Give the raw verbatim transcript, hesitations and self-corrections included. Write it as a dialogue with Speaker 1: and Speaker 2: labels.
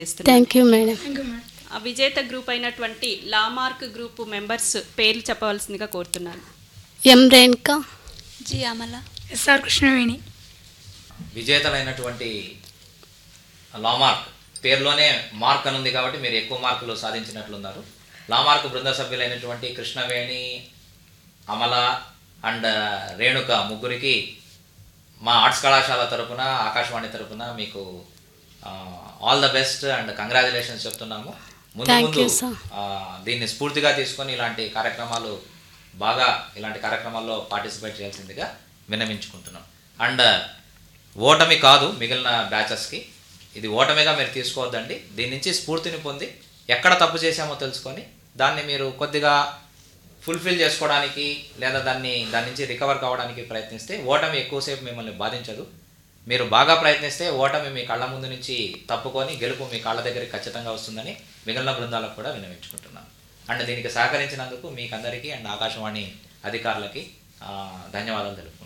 Speaker 1: Thank you madam.
Speaker 2: ఆ విజేత group అయినటువంటి లామార్క్ గ్రూప్ మెంబర్స్ పేర్లు చెప్పవలసిందిగా కోరుతున్నాను.
Speaker 1: ఎం Renuka,
Speaker 3: G Amala,
Speaker 4: SR Krishnaveni.
Speaker 5: విజేతలైనటువంటి Lamarck పేరులోనే మార్క్ అని ఉంది కాబట్టి మీరు ఎక్కువ మార్కులు సాధించినట్లున్నారు. Lamarck Brinda సభ్యులైనటువంటి Krishnaveni, Amala and Renuka ముగ్గురికి మా ఆర్ట్స్ కళాశాల తరపున, ఆకాశవాణి తరపున మీకు all the best and congratulations చెప్తున్నాము. ముందు ముందు దీన్ని స్ఫూర్తిగా తీసుకొని ఇలాంటి కార్యక్రమాలు బాగా ఇలాంటి కార్యక్రమాల్లో పార్టిసిపేట్ చేయాల్సిందిగా విన్నవించుకుంటున్నాం. అండ్ ఓటమి కాదు మిగిలిన బ్యాచెస్కి, ఇది ఓటమిగా మీరు తీసుకోవద్దండి. దీని నుంచి స్ఫూర్తిని పొంది ఎక్కడ తప్పు చేశామో తెలుసుకొని దాన్ని మీరు కొద్దిగా ఫుల్ఫిల్ చేసుకోవడానికి లేదా దాన్ని దాని నుంచి రికవర్ కావడానికి ప్రయత్నిస్తే ఓటమి ఎక్కువసేపు మిమ్మల్ని బాధించదు. మీరు బాగా ప్రయత్నిస్తే ఓటమి మీ కళ్ళ ముందు నుంచి తప్పుకొని గెలుపు మీ కాళ్ళ దగ్గరికి ఖచ్చితంగా వస్తుందని మిగిలిన బృందాలకు కూడా విన్నవించుకుంటున్నాను. అండ్ దీనికి సహకరించినందుకు మీకు అందరికీ అండ్ ఆకాశవాణి అధికారులకి ధన్యవాదాలు తెలుపు.